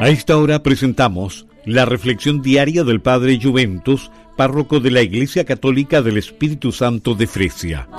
A esta hora presentamos la reflexión diaria del Padre Juventus, párroco de la Iglesia Católica del Espíritu Santo de Fresia.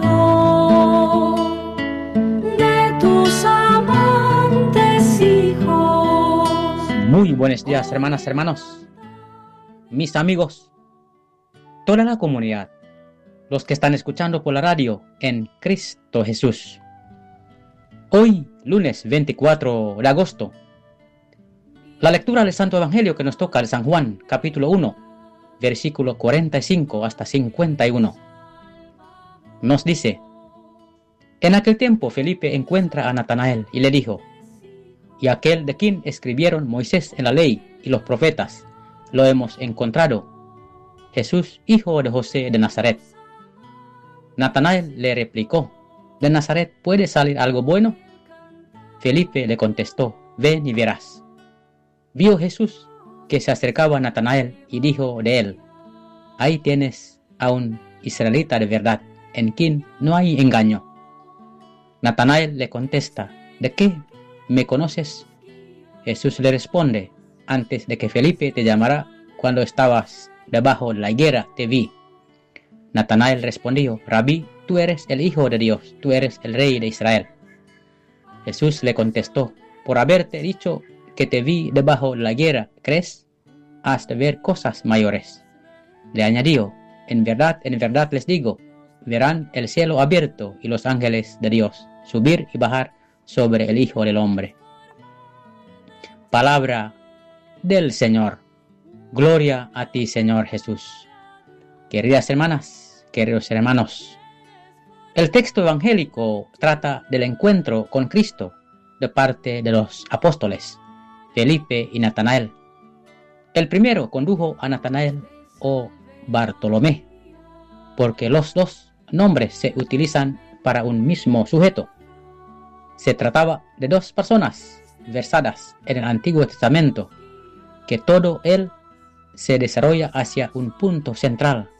Muy buenos días, hermanas, hermanos, mis amigos, toda la comunidad, los que están escuchando por la radio en Cristo Jesús. Hoy, lunes 24 de agosto, la lectura del Santo Evangelio que nos toca el San Juan, capítulo 1, versículo 45 hasta 51. Nos dice: en aquel tiempo Felipe encuentra a Natanael y le dijo: y aquel de quien escribieron Moisés en la ley y los profetas, lo hemos encontrado, Jesús, hijo de José de Nazaret. Natanael le replicó: ¿de Nazaret puede salir algo bueno? Felipe le contestó: ven y verás. Vio Jesús que se acercaba a Natanael y dijo de él: ahí tienes a un israelita de verdad, en quien no hay engaño. Natanael le contesta: ¿de qué me conoces? Jesús le responde: antes de que Felipe te llamara, cuando estabas debajo de la higuera, te vi. Natanael respondió: Rabí, tú eres el Hijo de Dios, tú eres el Rey de Israel. Jesús le contestó: por haberte dicho que te vi debajo de la higuera, ¿crees? Has de ver cosas mayores. Le añadió: en verdad les digo, verán el cielo abierto y los ángeles de Dios subir y bajar sobre el Hijo del Hombre. Palabra del Señor. Gloria a ti, Señor Jesús. Queridas hermanas, queridos hermanos, el texto evangélico trata del encuentro con Cristo de parte de los apóstoles, Felipe y Natanael. El primero condujo a Natanael o Bartolomé, porque los dos nombres se utilizan para un mismo sujeto. Se trataba de dos personas versadas en el Antiguo Testamento, que todo él se desarrolla hacia un punto central,